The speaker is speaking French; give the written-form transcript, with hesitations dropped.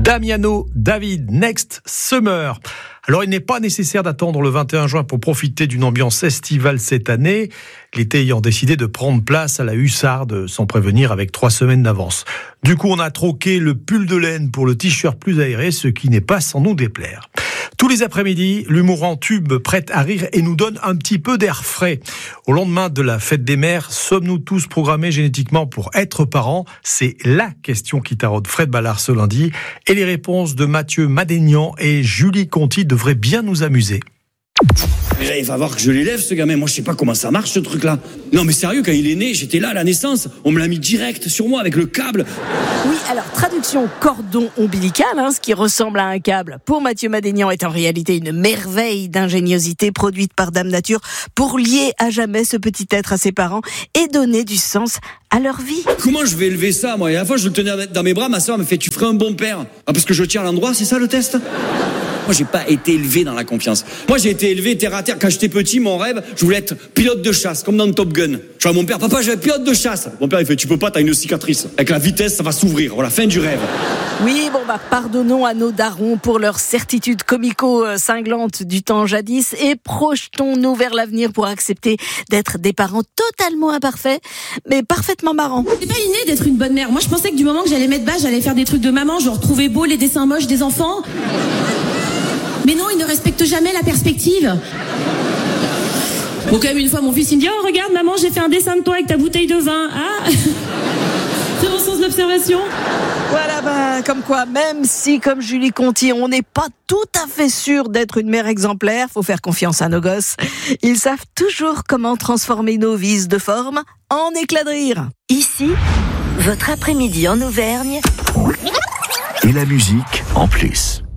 Damiano David, Next Summer. Alors, il n'est pas nécessaire d'attendre le 21 juin pour profiter d'une ambiance estivale cette année, l'été ayant décidé de prendre place à la hussarde sans prévenir avec 3 semaines d'avance. Du coup, on a troqué le pull de laine pour le t-shirt plus aéré, ce qui n'est pas sans nous déplaire. Tous les après-midi, l'humour en tube prête à rire et nous donne un petit peu d'air frais. Au lendemain de la fête des mères, sommes-nous tous programmés génétiquement pour être parents ? C'est la question qui taraude Fred Ballard ce lundi. Et les réponses de Mathieu Madénian et Julie Conti devraient bien nous amuser. Mais là, il va voir que je l'élève, ce gamin. Moi, je sais pas comment ça marche, ce truc-là. Non, mais sérieux, quand il est né, j'étais là à la naissance. On me l'a mis direct sur moi avec le câble. Oui, alors, traduction cordon ombilical, ce qui ressemble à un câble, pour Mathieu Madénian, est en réalité une merveille d'ingéniosité produite par Dame Nature pour lier à jamais ce petit être à ses parents et donner du sens à leur vie. Comment je vais élever ça, moi ? Et à la fois, je le tenais dans mes bras, ma soeur me fait « Tu ferais un bon père ». Ah, parce que je tiens à l'endroit, c'est ça le test ? Moi, j'ai pas été élevé dans la confiance. Moi, j'ai été élevé terre à terre. Quand j'étais petit, mon rêve, je voulais être pilote de chasse, comme dans Top Gun. Je vois mon père, papa, je vais être pilote de chasse. Mon père, il fait, tu peux pas, t'as une cicatrice. Avec la vitesse, ça va s'ouvrir. Voilà, fin du rêve. Oui, pardonnons à nos darons pour leur certitude comico-cinglante du temps jadis et projetons-nous vers l'avenir pour accepter d'être des parents totalement imparfaits, mais parfaitement marrants. C'est pas inné d'être une bonne mère. Moi, je pensais que du moment que j'allais mettre bas, j'allais faire des trucs de maman, genre trouver beau les dessins moches des enfants. Mais non, ils ne respectent jamais la perspective. Bon, quand même, une fois, mon fils, il me dit « Oh, regarde, maman, j'ai fait un dessin de toi avec ta bouteille de vin. » Ah, c'est mon sens de l'observation. Voilà, comme quoi, même si, comme Julie Conti, on n'est pas tout à fait sûr d'être une mère exemplaire, faut faire confiance à nos gosses. Ils savent toujours comment transformer nos vices de forme en éclat de rire. Ici, votre après-midi en Auvergne. Et la musique en plus.